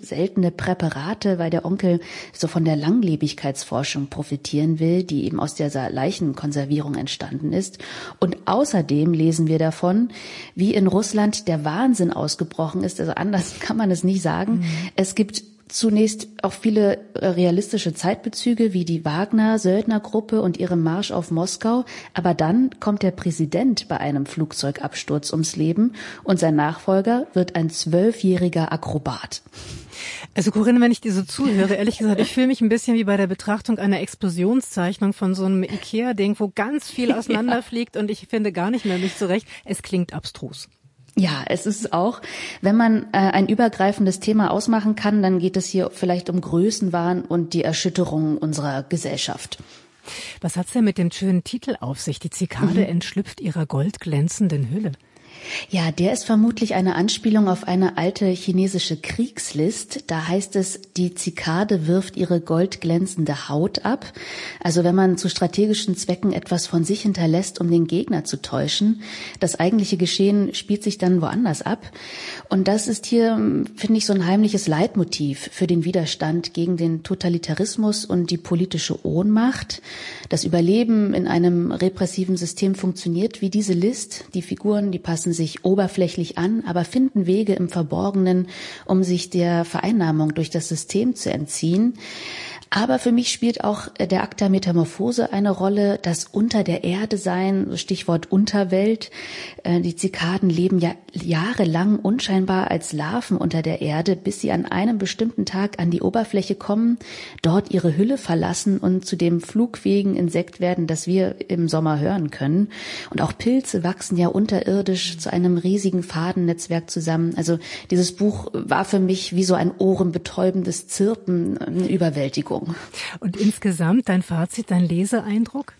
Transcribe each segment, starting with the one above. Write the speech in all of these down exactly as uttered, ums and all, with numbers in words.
seltene Präparate, weil der Onkel so von der Langlebigkeitsforschung profitieren will, die eben aus dieser Leichenkonservierung entstanden ist. Und außerdem lesen wir davon, wie in Russland der Wahnsinn ausgebrochen ist. Also anders kann man es nicht sagen. Mhm. Es gibt zunächst auch viele realistische Zeitbezüge wie die Wagner-Söldnergruppe und ihrem Marsch auf Moskau. Aber dann kommt der Präsident bei einem Flugzeugabsturz ums Leben und sein Nachfolger wird ein zwölfjähriger Akrobat. Also Corinne, wenn ich dir so zuhöre, ehrlich gesagt, ich fühle mich ein bisschen wie bei der Betrachtung einer Explosionszeichnung von so einem Ikea-Ding, wo ganz viel auseinanderfliegt und ich finde gar nicht mehr mich zurecht. Es klingt abstrus. Ja, es ist auch, wenn man äh, ein übergreifendes Thema ausmachen kann, dann geht es hier vielleicht um Größenwahn und die Erschütterung unserer Gesellschaft. Was hat's denn mit dem schönen Titel auf sich? Die Zikade mhm. entschlüpft ihrer goldglänzenden Hülle. Ja, der ist vermutlich eine Anspielung auf eine alte chinesische Kriegslist. Da heißt es, die Zikade wirft ihre goldglänzende Haut ab. Also wenn man zu strategischen Zwecken etwas von sich hinterlässt, um den Gegner zu täuschen. Das eigentliche Geschehen spielt sich dann woanders ab. Und das ist hier, finde ich, so ein heimliches Leitmotiv für den Widerstand gegen den Totalitarismus und die politische Ohnmacht. Das Überleben in einem repressiven System funktioniert wie diese List. Die Figuren, die passen sich oberflächlich an, aber finden Wege im Verborgenen, um sich der Vereinnahmung durch das System zu entziehen. Aber für mich spielt auch der Akt der Metamorphose eine Rolle, das Unter der Erde sein, Stichwort Unterwelt. Die Zikaden leben ja jahrelang unscheinbar als Larven unter der Erde, bis sie an einem bestimmten Tag an die Oberfläche kommen, dort ihre Hülle verlassen und zu dem flugfähigen Insekt werden, das wir im Sommer hören können. Und auch Pilze wachsen ja unterirdisch zu einem riesigen Fadennetzwerk zusammen. Also dieses Buch war für mich wie so ein ohrenbetäubendes Zirpen, eine Überwältigung. Und insgesamt dein Fazit, dein Leseeindruck?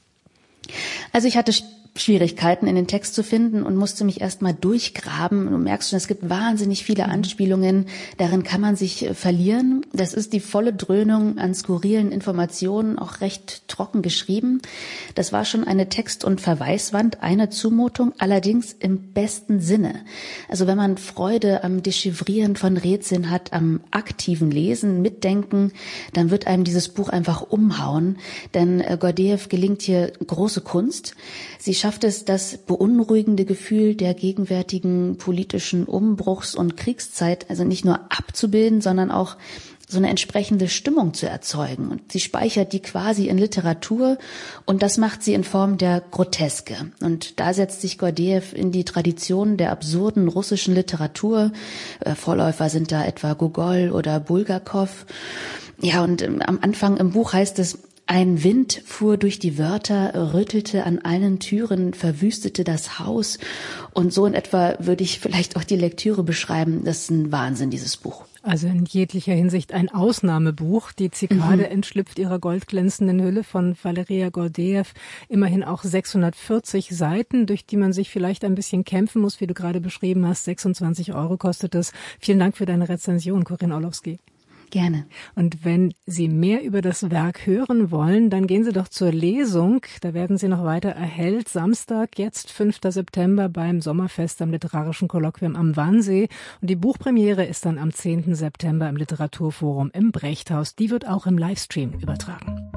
Also ich hatte Schwierigkeiten, in den Text zu finden und musste mich erst mal durchgraben. Du merkst schon, es gibt wahnsinnig viele Anspielungen. Darin kann man sich verlieren. Das ist die volle Dröhnung an skurrilen Informationen, auch recht trocken geschrieben. Das war schon eine Text- und Verweiswand, eine Zumutung, allerdings im besten Sinne. Also wenn man Freude am Dechiffrieren von Rätseln hat, am aktiven Lesen, Mitdenken, dann wird einem dieses Buch einfach umhauen. Denn Gordejew gelingt hier große Kunst. Sie schafft es, das beunruhigende Gefühl der gegenwärtigen politischen Umbruchs- und Kriegszeit also nicht nur abzubilden, sondern auch so eine entsprechende Stimmung zu erzeugen. Und sie speichert die quasi in Literatur und das macht sie in Form der Groteske. Und da setzt sich Gordejew in die Tradition der absurden russischen Literatur. Äh, Vorläufer sind da etwa Gogol oder Bulgakow. Ja, und ähm, am Anfang im Buch heißt es, ein Wind fuhr durch die Wörter, rüttelte an allen Türen, verwüstete das Haus. Und so in etwa würde ich vielleicht auch die Lektüre beschreiben. Das ist ein Wahnsinn, dieses Buch. Also in jeglicher Hinsicht ein Ausnahmebuch. Die Zikade mhm. entschlüpft ihrer goldglänzenden Hülle von Valeria Gordejew. Immerhin auch sechshundertvierzig Seiten, durch die man sich vielleicht ein bisschen kämpfen muss, wie du gerade beschrieben hast. sechsundzwanzig Euro kostet es. Vielen Dank für deine Rezension, Corinne Orlowski. Gerne. Und wenn Sie mehr über das Werk hören wollen, dann gehen Sie doch zur Lesung. Da werden Sie noch weiter erhellt. Samstag, jetzt fünfter September beim Sommerfest am Literarischen Kolloquium am Wannsee. Und die Buchpremiere ist dann am zehnten September im Literaturforum im Brechthaus. Die wird auch im Livestream übertragen.